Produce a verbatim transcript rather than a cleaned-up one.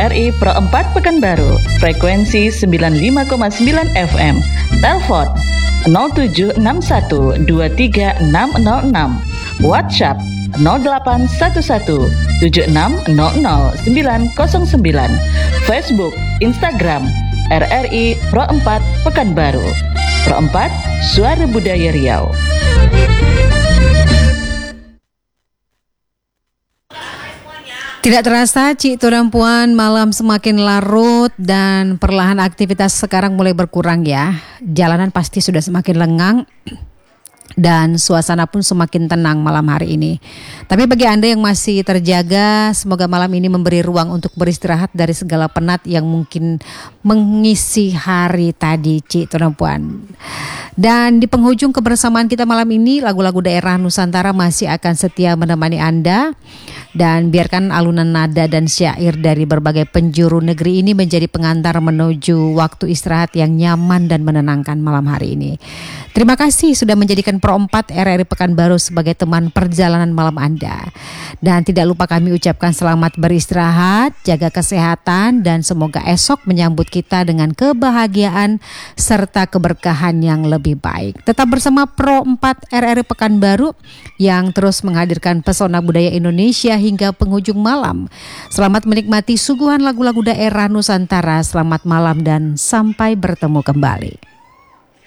R I Pro empat Pekanbaru, frekuensi sembilan puluh lima koma sembilan F M. Telepon nol tujuh enam satu dua tiga enam nol enam. WhatsApp nol delapan satu satu tujuh enam nol nol sembilan nol sembilan. Facebook, Instagram R R I Pro empat Pekanbaru. Pro empat, Suara Budaya Riau. Tidak terasa, Cik Tu dan Puan, malam semakin larut dan perlahan aktivitas sekarang mulai berkurang ya. Jalanan pasti sudah semakin lengang dan suasana pun semakin tenang malam hari ini. Tapi bagi Anda yang masih terjaga, semoga malam ini memberi ruang untuk beristirahat dari segala penat yang mungkin mengisi hari tadi, Cik Tu dan Puan. Dan di penghujung kebersamaan kita malam ini, lagu-lagu daerah Nusantara masih akan setia menemani Anda. Dan biarkan alunan nada dan syair dari berbagai penjuru negeri ini menjadi pengantar menuju waktu istirahat yang nyaman dan menenangkan malam hari ini. Terima kasih sudah menjadikan Pro empat R R I Pekanbaru sebagai teman perjalanan malam Anda. Dan tidak lupa kami ucapkan selamat beristirahat, jaga kesehatan, dan semoga esok menyambut kita dengan kebahagiaan serta keberkahan yang lebih baik. Tetap bersama Pro empat R R I Pekanbaru yang terus menghadirkan pesona budaya Indonesia hingga penghujung malam. Selamat menikmati suguhan lagu-lagu daerah Nusantara. Selamat malam dan sampai bertemu kembali.